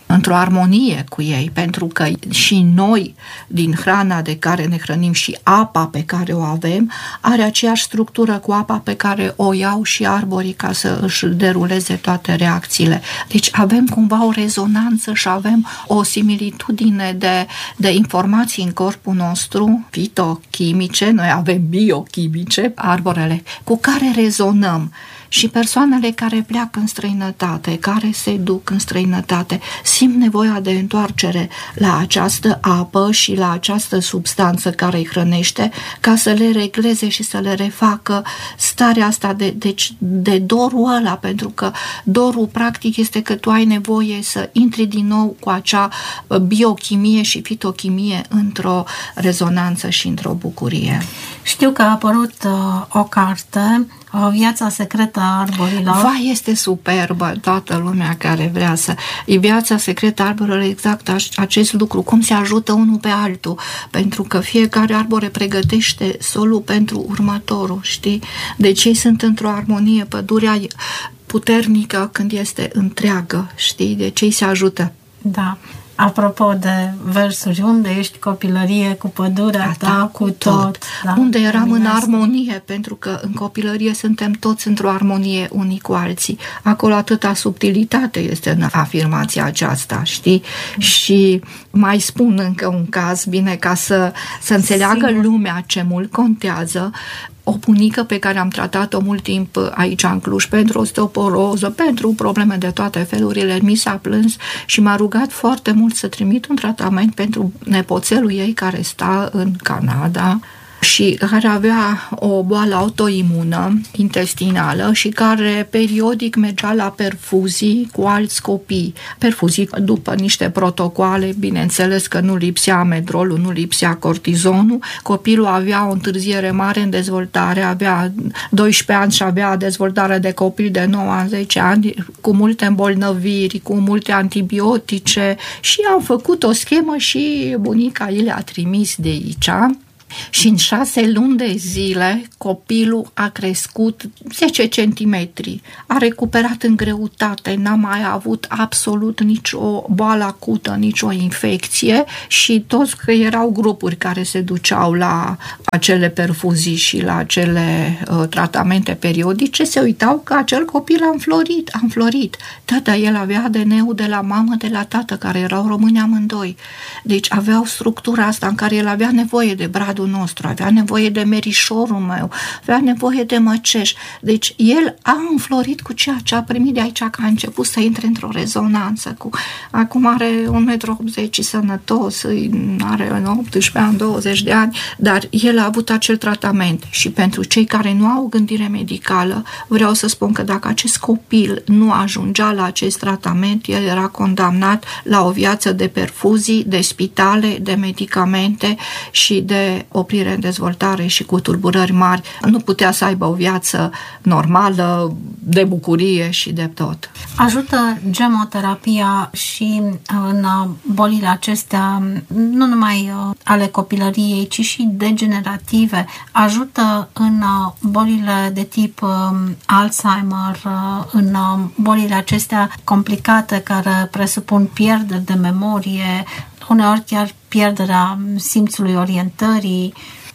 într-o armonie cu ei, pentru că și noi, din hrana de care ne hrănim și apa pe care o avem, are aceeași structură cu apa pe care o iau și arborii ca să își deruleze toate reacțiile. Deci avem cumva o rezonanță și avem o similitudine de informații în corpul nostru, fitochimice, noi avem biochimice, arborele, cu care rezonăm. Și persoanele care pleacă în străinătate, care se duc în străinătate, simt nevoia de întoarcere la această apă și la această substanță care îi hrănește, ca să le regleze și să le refacă starea asta de dorul ăla, pentru că dorul practic este că tu ai nevoie să intri din nou cu acea biochimie și fitochimie într-o rezonanță și într-o bucurie. Știu că a apărut o carte, Viața secretă a arborilor. Vai, este superbă, toată lumea care vrea să... E viața secretă a arborilor, exact acest lucru, cum se ajută unul pe altul, pentru că fiecare arbore pregătește solul pentru următorul, știi? Deci ei sunt într-o armonie, pădurea puternică când este întreagă, știi? Deci ei se ajută. Da. Apropo de versuri, unde ești copilărie cu pădurea ta, cu tot. Da? Unde eram în armonie, pentru că în copilărie suntem toți într-o armonie unii cu alții. Acolo atâta subtilitate este în afirmația aceasta, știi? Și mai spun încă un caz, bine, ca să înțeleagă lumea ce mult contează. O bunică pe care am tratat-o mult timp aici în Cluj pentru osteoporoză, pentru probleme de toate felurile, mi s-a plâns și m-a rugat foarte mult să trimit un tratament pentru nepoțelul ei care sta în Canada și care avea o boală autoimună intestinală și care periodic mergea la perfuzii cu alți copii. Perfuzii după niște protocoale, bineînțeles că nu lipsea medrolul, nu lipsea cortizonul. Copilul avea o întârziere mare în dezvoltare, avea 12 ani și avea dezvoltare de copil de 9 ani, 10 ani, cu multe îmbolnăviri, cu multe antibiotice și am făcut o schemă și bunica ei le-a trimis de aici. Și în 6 luni de zile copilul a crescut 10 centimetri, a recuperat în greutate, n-a mai avut absolut nicio boală acută, nicio infecție și toți că erau grupuri care se duceau la acele perfuzii și la acele tratamente periodice, se uitau că acel copil a înflorit. Tata, el avea ADN-ul de la mamă, de la tată, care erau români amândoi. Deci aveau structura asta în care el avea nevoie de bradul nostru, avea nevoie de merișorul meu, avea nevoie de măceș. Deci el a înflorit cu ceea ce a primit de aici, că a început să intre într-o rezonanță cu... Acum are 1,80 m sănătos, are 18 ani, 20 de ani, dar el a avut acel tratament. Și pentru cei care nu au gândire medicală, vreau să spun că dacă acest copil nu ajungea la acest tratament, el era condamnat la o viață de perfuzii, de spitale, de medicamente și de oprire în dezvoltare și cu tulburări mari. Nu putea să aibă o viață normală, de bucurie și de tot. Ajută gemoterapia și în bolile acestea, nu numai ale copilăriei, ci și degenerative. Ajută în bolile de tip Alzheimer, în bolile acestea complicate care presupun pierderi de memorie, uneori chiar pierderea simțului orientării.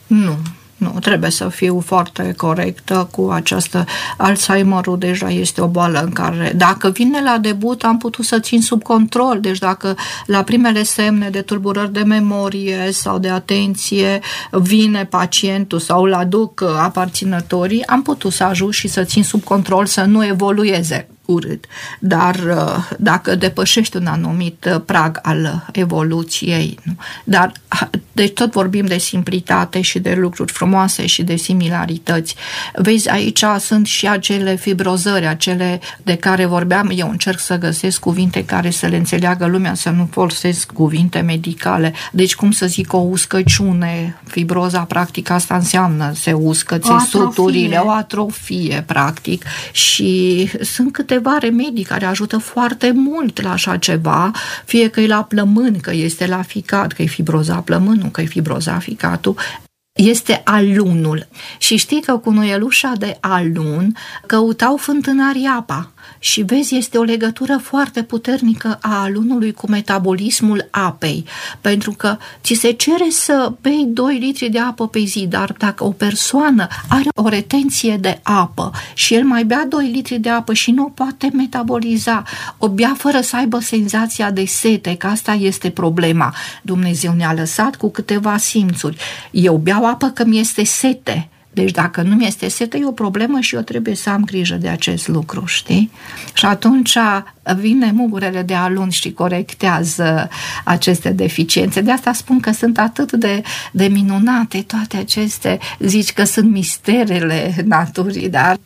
Nu, trebuie să fiu foarte corectă cu această. Alzheimerul deja este o boală în care, dacă vine la debut, am putut să țin sub control. Deci dacă la primele semne de tulburări de memorie sau de atenție vine pacientul sau îl aduc aparținătorii, am putut să ajut și să țin sub control, să nu evolueze urât. Dar dacă depășești un anumit prag al evoluției, nu? Dar deci tot vorbim de simplitate și de lucruri frumoase și de similarități. Vezi, aici sunt și acele fibrozări, acele de care vorbeam. Eu încerc să găsesc cuvinte care să le înțeleagă lumea, să nu folosesc cuvinte medicale. Deci, cum să zic, o uscăciune, fibroza, practic, asta înseamnă, se uscă țesuturile, o atrofie, practic, și sunt câteva remedii care ajută foarte mult la așa ceva, fie că e la plămân, că este la ficat, că e fibroza plămânul, că e fibroza ficatul, este alunul. Și știi că cu nuielușa de alun căutau fântânarii apa. și vezi, este o legătură foarte puternică a alunului cu metabolismul apei, pentru că ți se cere să bei 2 litri de apă pe zi, dar dacă o persoană are o retenție de apă și el mai bea 2 litri de apă și nu o poate metaboliza, o bea fără să aibă senzația de sete, că asta este problema. Dumnezeu ne-a lăsat cu câteva simțuri. Eu beau apă că mi este sete. Deci dacă nu mi-este sete, e o problemă și eu trebuie să am grijă de acest lucru, știi? Și atunci vine mugurele de alun și corectează aceste deficiențe. De asta spun că sunt atât de minunate toate aceste, zici că sunt misterele naturii, dar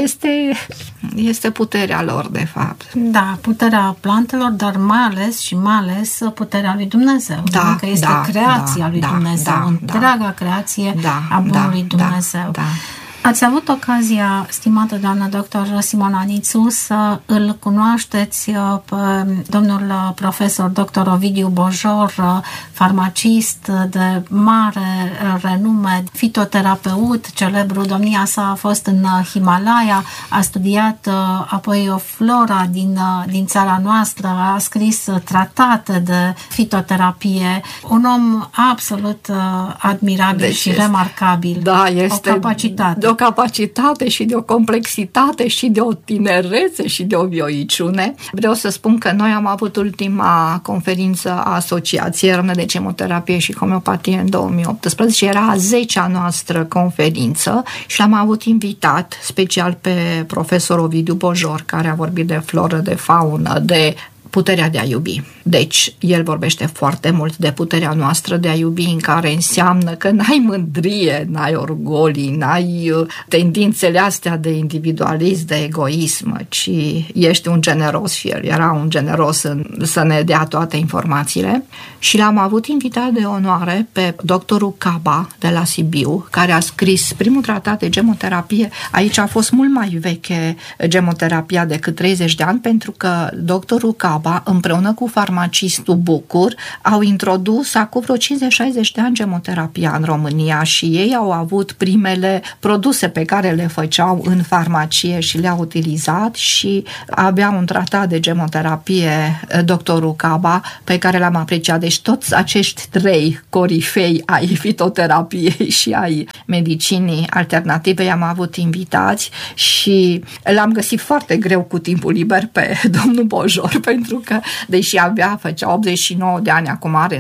este puterea lor, de fapt. Da, puterea plantelor, dar mai ales puterea lui Dumnezeu. Da, că este creația lui Dumnezeu, întreaga creație a bunului Dumnezeu. Da. Ați avut ocazia, stimată doamnă doctor Simona Nițu, să îl cunoașteți pe domnul profesor dr. Ovidiu Bojor, farmacist de mare renume, fitoterapeut, celebru. Domnia sa a fost în Himalaya, a studiat apoi flora din țara noastră, a scris tratate de fitoterapie. Un om absolut admirabil și remarcabil. Da, este o capacitate. De o capacitate și de o complexitate și de o tinerețe și de o vioiciune. Vreau să spun că noi am avut ultima conferință a Asociației Române de Kemoterapie și Homeopatie în 2018. Era a 10-a noastră conferință și l-am avut invitat special pe profesor Ovidiu Bojor, care a vorbit de floră, de faună, de puterea de a iubi. Deci, el vorbește foarte mult de puterea noastră de a iubi, în care înseamnă că n-ai mândrie, n-ai orgolii, n-ai tendințele astea de individualism, de egoism, ci ești un generos și el era un generos să ne dea toate informațiile. Și l-am avut invitat de onoare pe doctorul Caba de la Sibiu, care a scris primul tratat de gemoterapie. Aici a fost mult mai veche gemoterapia decât 30 de ani, pentru că doctorul Caba, împreună cu farmacistul Bucur, au introdus acum vreo 50-60 de ani gemoterapia în România și ei au avut primele produse pe care le făceau în farmacie și le-au utilizat și avea un tratat de gemoterapie, doctorul Caba, pe care l-am apreciat. Deci toți acești 3 corifei ai fitoterapiei și ai medicinii alternative i-am avut invitați și l-am găsit foarte greu cu timpul liber pe domnul Bojor, pentru că, deși făcea 89 de ani, acum are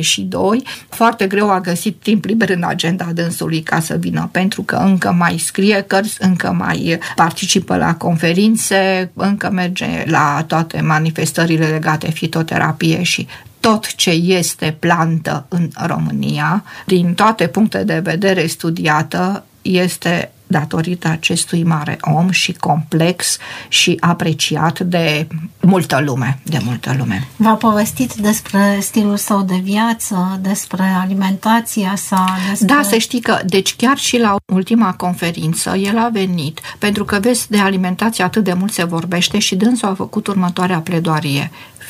92, foarte greu a găsit timp liber în agenda dânsului ca să vină, pentru că încă mai scrie cărți, încă mai participă la conferințe, încă merge la toate manifestările legate fitoterapie și tot ce este plantă în România, din toate puncte de vedere studiată, este datorită acestui mare om și complex și apreciat de multă lume, V-a povestit despre stilul său de viață, despre alimentația sa? Da, să știi că, deci chiar și la ultima conferință, el a venit, pentru că vezi, de alimentație atât de mult se vorbește și dânsul a făcut următoarea pledoarie.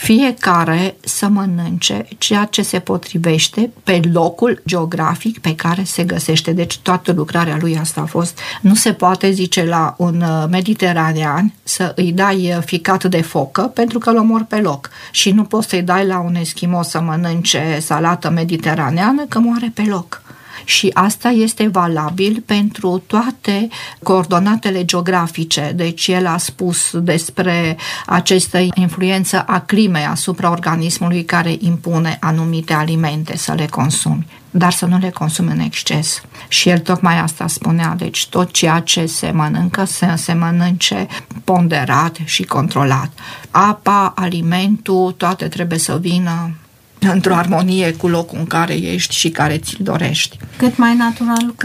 Fiecare să mănânce ceea ce se potrivește pe locul geografic pe care se găsește. Deci toată lucrarea lui asta a fost. Nu se poate, zice, la un mediteranean să îi dai ficat de focă pentru că îl omori pe loc. Și nu poți să-i dai la un eschimos să mănânce salată mediteraneană că moare pe loc. Și asta este valabil pentru toate coordonatele geografice. Deci el a spus despre această influență a climei asupra organismului care impune anumite alimente să le consumi, dar să nu le consumi în exces. Și el tocmai asta spunea, deci tot ceea ce se mănâncă să se mănânce ponderat și controlat. Apa, alimentul, toate trebuie să vină într-o armonie cu locul în care ești și care ți-l dorești. Cât mai natural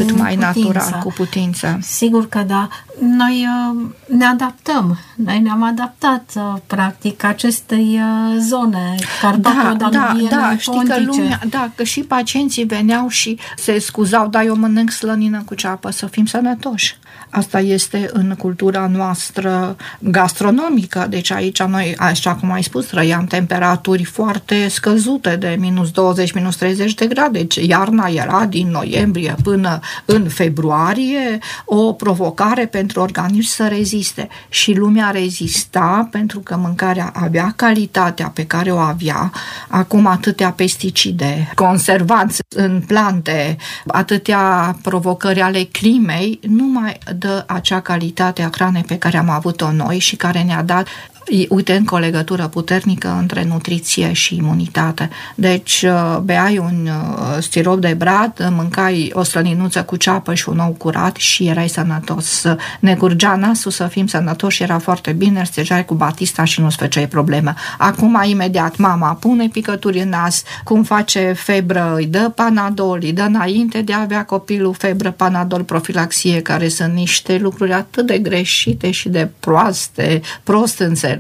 cu putință. Sigur că da. Noi ne adaptăm. Noi ne-am adaptat practic acestei zone carpato-danubiene, știi că lumea, că și pacienții veneau și se scuzau, eu mănânc slănină cu ceapă, să fim sănătoși. Asta este în cultura noastră gastronomică, deci aici noi, așa cum ai spus, trăiam temperaturi foarte scăzute noapte de minus 20, minus 30 de grade. Deci iarna era din noiembrie până în februarie o provocare pentru organism să reziste. Și lumea rezista pentru că mâncarea avea calitatea pe care o avea. Acum atâtea pesticide, conservanți în plante, atâtea provocări ale climei, nu mai dă acea calitate a hranei pe care am avut-o noi și care ne-a dat, uite, încă o legătură puternică între nutriție și imunitate. Deci beai un stirop de brad, mâncai o slăninuță cu ceapă și un ou curat și erai sănătos. Ne curgea nasul să fim sănătoși, era foarte bine, stegeai cu batista și nu-ți făceai probleme. Acum, imediat, mama pune picături în nas, cum face febră, îi dă Panadol, îi dă înainte de a avea copilul febră, Panadol, profilaxie, care sunt niște lucruri atât de greșite și de proaste, prost înțeles.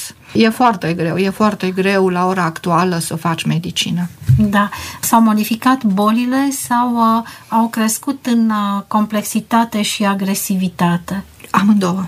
E foarte greu la ora actuală să faci medicină. Da. S-au modificat bolile sau au crescut în complexitate și agresivitate? Amândouă.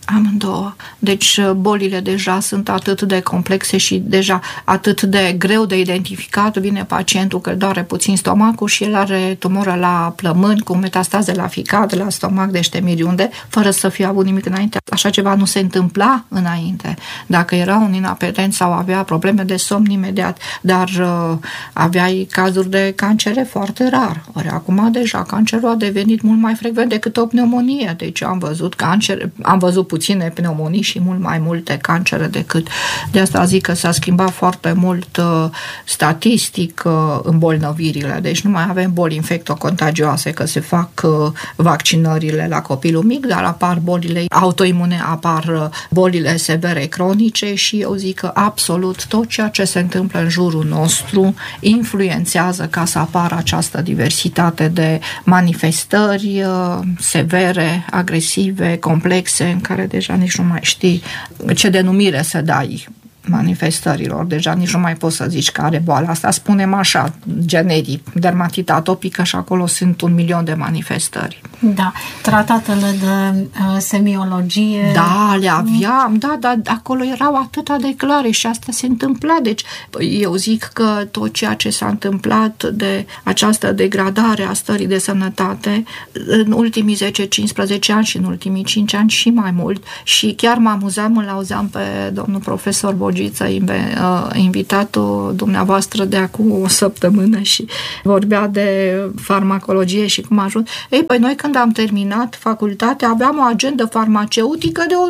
Deci bolile deja sunt atât de complexe și deja atât de greu de identificat. Vine pacientul că doare puțin stomacul și el are tumoră la plămâni cu metastaze la ficat, la stomac, de ștemiriunde, fără să fie avut nimic înainte. Așa ceva nu se întâmpla înainte. Dacă era un inapetent sau avea probleme de somn imediat, dar aveai cazuri de cancere foarte rar. Ori acum deja cancerul a devenit mult mai frecvent decât o pneumonie. Deci am văzut puține pneumonii și mult mai multe cancere decât. De asta zic că s-a schimbat foarte mult statistic îmbolnăvirile. Deci nu mai avem boli infectocontagioase, că se fac vaccinările la copilul mic, dar apar bolile autoimune, apar bolile severe cronice și eu zic că absolut tot ceea ce se întâmplă în jurul nostru influențează ca să apară această diversitate de manifestări severe, agresive, complexe, în care deja nici nu mai știi ce denumire să dai manifestărilor. Deja nici nu mai poți să zici că are boala asta. Spunem așa, generic, dermatită atopică și acolo sunt 1 milion de manifestări. Da. Tratatele de semiologie. Da, le aveam, da, acolo erau atâta de clare și asta se întâmpla. Deci eu zic că tot ceea ce s-a întâmplat de această degradare a stării de sănătate în ultimii 10-15 ani și în ultimii 5 ani și mai mult, și chiar mă amuzam, îl auzeam pe domnul profesor Bogiță, invitatul dumneavoastră de acum o săptămână, și vorbea de farmacologie și cum a ajuns. Ei, păi noi când am terminat facultatea aveam o agendă farmaceutică de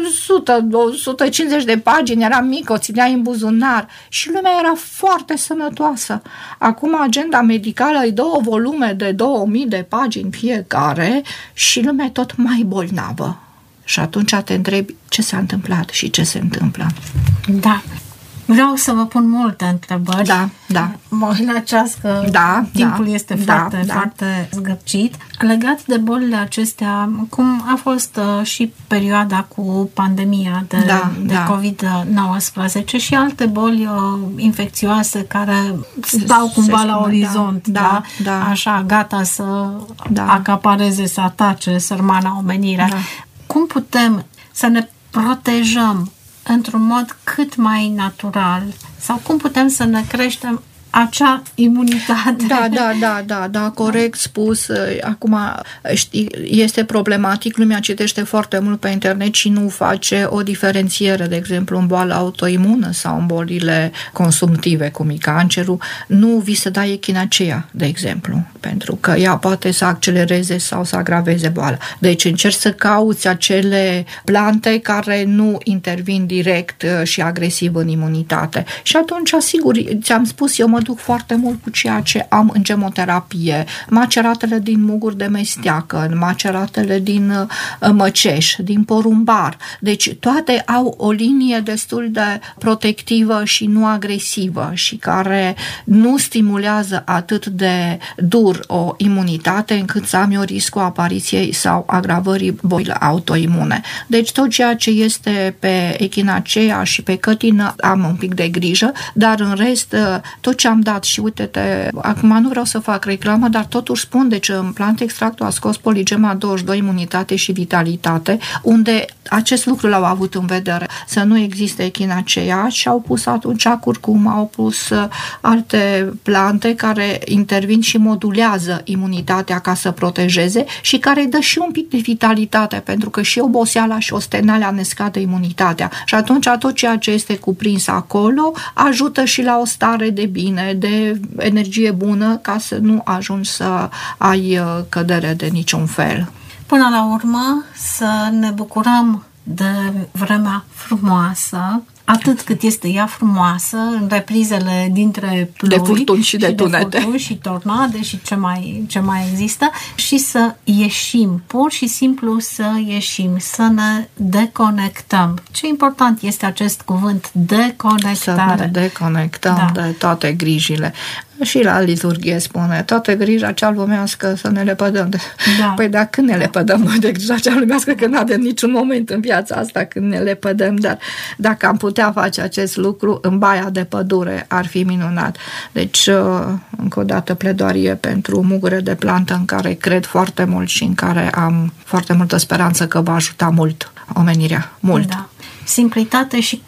150 de pagini, era mică, o țineai în buzunar și lumea era foarte sănătoasă. Acum agenda medicală îi 2 volume de 2000 de pagini fiecare și lumea e tot mai bolnavă. Și atunci te întrebi ce s-a întâmplat și ce se întâmplă. Da. Vreau să vă pun multe întrebări. Da. Mă lăceați că timpul este foarte zgârcit. Legat de bolile acestea, cum a fost și perioada cu pandemia de COVID-19 și alte boli infecțioase care stau cumva la orizont, așa, gata să acapareze, să atace sărmana omenirea. Da. Cum putem să ne protejăm într-un mod cât mai natural sau cum putem să ne creștem acea imunitate? Da, corect spus. Acum, știi, este problematic, lumea citește foarte mult pe internet și nu face o diferențiere, de exemplu, în boala autoimună sau în bolile consumtive, cum e cancerul, nu vii să dai echinacea, de exemplu, pentru că ea poate să accelereze sau să agraveze boala. Deci încerci să cauți acele plante care nu intervin direct și agresiv în imunitate. Și atunci, sigur, ți-am spus, eu mă duc foarte mult cu ceea ce am în gemoterapie, maceratele din muguri de mesteacă, maceratele din măceș, din porumbar. Deci toate au o linie destul de protectivă și nu agresivă și care nu stimulează atât de dur o imunitate încât să am eu riscul apariției sau agravării bolilor autoimune. Deci tot ceea ce este pe echinacea și pe cătină am un pic de grijă, dar în rest tot ce am dat și uite-te, acum nu vreau să fac reclamă, dar totuși spun de ce în plant extractul a scos Poligema 22, imunitate și vitalitate, unde acest lucru l-au avut în vedere, să nu existe echinacea și au pus atunci curcum, au pus alte plante care intervin și modulează imunitatea ca să protejeze și care dă și un pic de vitalitate, pentru că și oboseala și ostenalea ne scade imunitatea. Și atunci tot ceea ce este cuprins acolo ajută și la o stare de bine, de energie bună, ca să nu ajungi să ai cădere de niciun fel. Până la urmă, să ne bucurăm de vremea frumoasă, atât cât este ea frumoasă, în reprizele dintre ploi, de furtuni și de tunete, de furtuni și tornade și ce mai există, și să ieșim, pur și simplu să ieșim, să ne deconectăm. Ce important este acest cuvânt, deconectare. Să ne deconectăm de toate grijile. Și la liturghie spune, toată grija cea lumească să ne lepădăm. Păi dar când ne lepădăm noi de grija cea lumească? Că nu avem niciun moment în viața asta când ne lepădăm, dar dacă am putea face acest lucru în baia de pădure, ar fi minunat. Deci, încă o dată, pledoarie pentru mugure de plantă în care cred foarte mult și în care am foarte multă speranță că va ajuta mult omenirea. Mult. Da. Simplitate și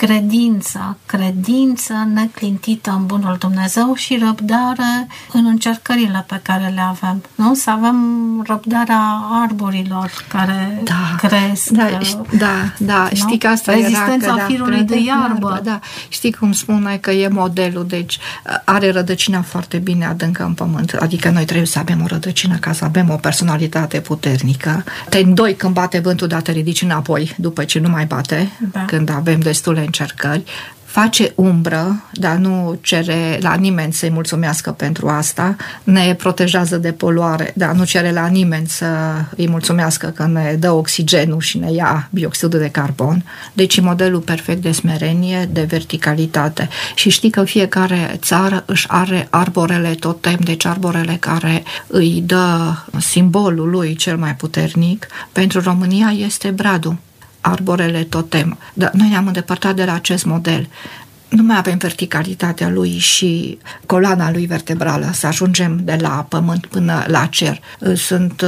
credință neclintită în bunul Dumnezeu și răbdare în încercările pe care le avem. Nu? Să avem răbdarea arborilor care cresc. Da. Știi că asta rezistența firului de iarbă. Da. Știi cum spune că e modelul, deci are rădăcina foarte bine adâncă în pământ. Adică noi trebuie să avem o rădăcină ca să avem o personalitate puternică. Te îndoi când bate vântul, dar te ridici înapoi după ce nu mai bate. Da. Când avem destule încercări, face umbră, dar nu cere la nimeni să-i mulțumească pentru asta, ne protejează de poluare, dar nu cere la nimeni să îi mulțumească că ne dă oxigenul și ne ia bioxidul de carbon. Deci e modelul perfect de smerenie, de verticalitate. Și știi că fiecare țară își are arborele totem, deci arborele care îi dă simbolul lui cel mai puternic. Pentru România este bradul, arborele totem. Dar noi ne-am îndepărtat de la acest model. Nu mai avem verticalitatea lui și coloana lui vertebrală, să ajungem de la pământ până la cer. Sunt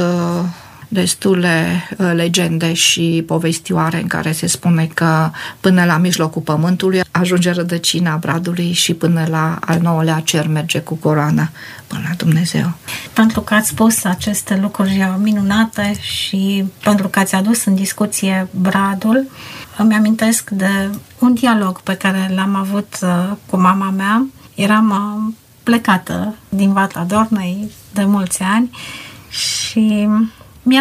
destule legende și povestioare în care se spune că până la mijlocul pământului ajunge rădăcina bradului și până la al 9-lea cer merge cu coroana până la Dumnezeu. Pentru că ați spus aceste lucruri minunate și pentru că ați adus în discuție bradul, îmi amintesc de un dialog pe care l-am avut cu mama mea. Eram plecată din Vatra Dornei de mulți ani și